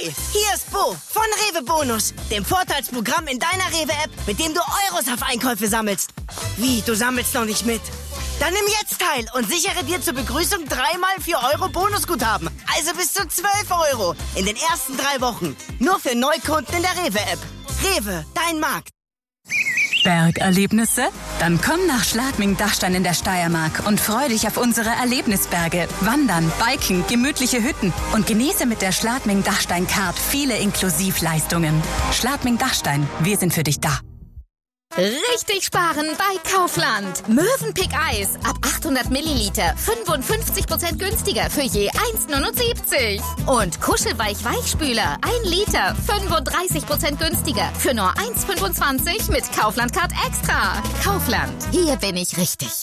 Hi, hier ist Bo von Rewe Bonus, dem Vorteilsprogramm in deiner Rewe-App, mit dem du Euros auf Einkäufe sammelst. Wie, du sammelst noch nicht mit? Dann nimm jetzt teil und sichere dir zur Begrüßung 3x 4 Euro Bonusguthaben. Also bis zu 12 Euro in den ersten 3 Wochen. Nur für Neukunden in der Rewe-App. Rewe, dein Markt. Bergerlebnisse? Dann komm nach Schladming-Dachstein in der Steiermark und freu dich auf unsere Erlebnisberge. Wandern, Biken, gemütliche Hütten und genieße mit der Schladming-Dachstein-Card viele Inklusivleistungen. Schladming-Dachstein, wir sind für dich da. Richtig sparen bei Kaufland. Mövenpick Eis ab 800 Milliliter 55% günstiger für je 1,79. Und Kuschelweich-Weichspüler 1 Liter 35% günstiger für nur 1,25 mit Kaufland-Card Extra. Kaufland, hier bin ich richtig.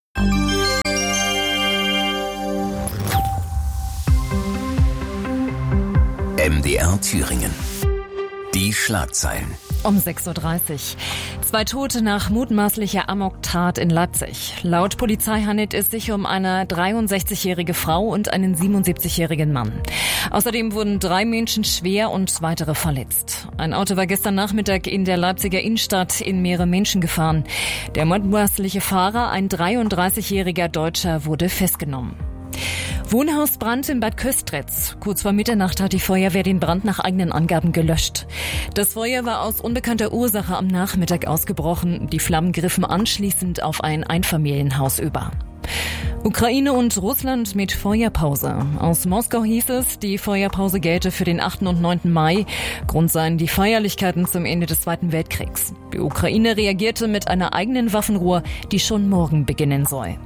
MDR Thüringen. Die Schlagzeilen. Um 6.30 Uhr. 2 Tote nach mutmaßlicher Amoktat in Leipzig. Laut Polizei handelt es sich um eine 63-jährige Frau und einen 77-jährigen Mann. Außerdem wurden 3 Menschen schwer und weitere verletzt. Ein Auto war gestern Nachmittag in der Leipziger Innenstadt in mehrere Menschen gefahren. Der mutmaßliche Fahrer, ein 33-jähriger Deutscher, wurde festgenommen. Wohnhausbrand in Bad Köstritz. Kurz vor Mitternacht hat die Feuerwehr den Brand nach eigenen Angaben gelöscht. Das Feuer war aus unbekannter Ursache am Nachmittag ausgebrochen. Die Flammen griffen anschließend auf ein Einfamilienhaus über. Ukraine und Russland mit Feuerpause. Aus Moskau hieß es, die Feuerpause gelte für den 8. und 9. Mai. Grund seien die Feierlichkeiten zum Ende des Zweiten Weltkriegs. Die Ukraine reagierte mit einer eigenen Waffenruhe, die schon morgen beginnen soll.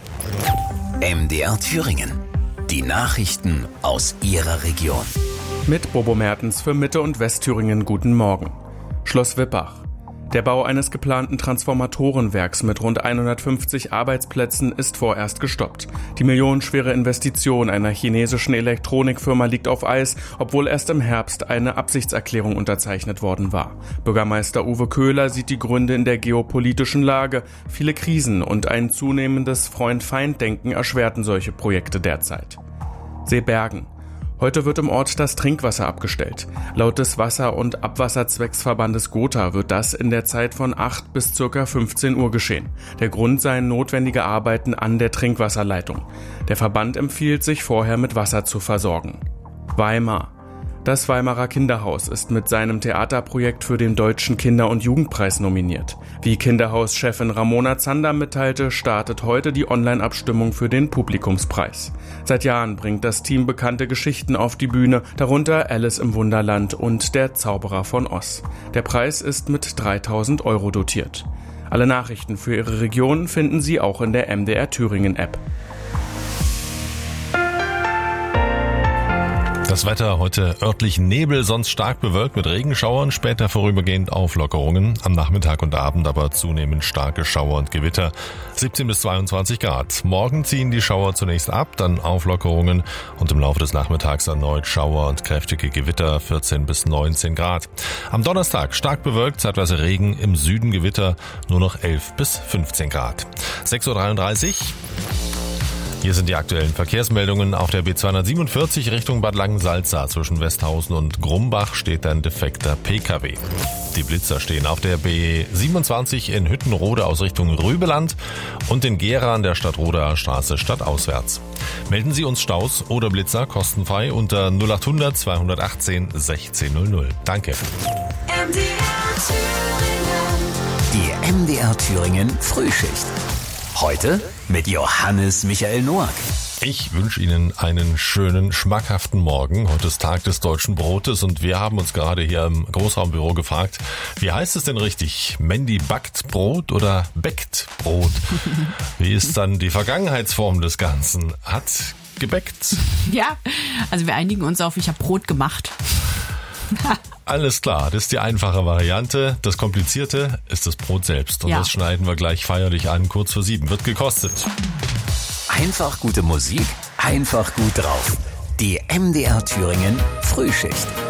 MDR Thüringen. Die Nachrichten aus Ihrer Region. Mit Bobo Mertens für Mitte- und Westthüringen guten Morgen. Schloss Wippach. Der Bau eines geplanten Transformatorenwerks mit rund 150 Arbeitsplätzen ist vorerst gestoppt. Die millionenschwere Investition einer chinesischen Elektronikfirma liegt auf Eis, obwohl erst im Herbst eine Absichtserklärung unterzeichnet worden war. Bürgermeister Uwe Köhler sieht die Gründe in der geopolitischen Lage. Viele Krisen und ein zunehmendes Freund-Feind-Denken erschwerten solche Projekte derzeit. Seebergen. Heute wird im Ort das Trinkwasser abgestellt. Laut des Wasser- und Abwasserzwecksverbandes Gotha wird das in der Zeit von 8 bis ca. 15 Uhr geschehen. Der Grund seien notwendige Arbeiten an der Trinkwasserleitung. Der Verband empfiehlt, sich vorher mit Wasser zu versorgen. Weimar. Das Weimarer Kinderhaus ist mit seinem Theaterprojekt für den Deutschen Kinder- und Jugendpreis nominiert. Wie Kinderhauschefin Ramona Zander mitteilte, startet heute die Online-Abstimmung für den Publikumspreis. Seit Jahren bringt das Team bekannte Geschichten auf die Bühne, darunter Alice im Wunderland und Der Zauberer von Oz. Der Preis ist mit 3.000 Euro dotiert. Alle Nachrichten für Ihre Region finden Sie auch in der MDR Thüringen App. Das Wetter heute örtlich Nebel, sonst stark bewölkt mit Regenschauern, später vorübergehend Auflockerungen, am Nachmittag und Abend aber zunehmend starke Schauer und Gewitter, 17 bis 22 Grad. Morgen ziehen die Schauer zunächst ab, dann Auflockerungen und im Laufe des Nachmittags erneut Schauer und kräftige Gewitter, 14 bis 19 Grad. Am Donnerstag stark bewölkt, zeitweise Regen, im Süden Gewitter, nur noch 11 bis 15 Grad. 6.33 Uhr. Hier sind die aktuellen Verkehrsmeldungen. Auf der B247 Richtung Bad Langensalza zwischen Westhausen und Grumbach steht ein defekter Pkw. Die Blitzer stehen auf der B27 in Hüttenrode aus Richtung Rübeland und in Gera an der Stadtroder Straße stadtauswärts. Melden Sie uns Staus oder Blitzer kostenfrei unter 0800 218 1600. Danke. Die MDR Thüringen Frühschicht. Heute mit Johannes Michael Noack. Ich wünsche Ihnen einen schönen, schmackhaften Morgen. Heute ist Tag des deutschen Brotes und wir haben uns gerade hier im Großraumbüro gefragt, wie heißt es denn richtig? Mandy backt Brot oder bäckt Brot? Wie ist dann die Vergangenheitsform des Ganzen? Hat gebäckt? Ja, also wir einigen uns auf, ich habe Brot gemacht. Alles klar, das ist die einfache Variante. Das Komplizierte ist das Brot selbst. Und das schneiden wir gleich feierlich an, kurz vor 7. Wird gekostet. Einfach gute Musik, einfach gut drauf. Die MDR Thüringen Frühschicht.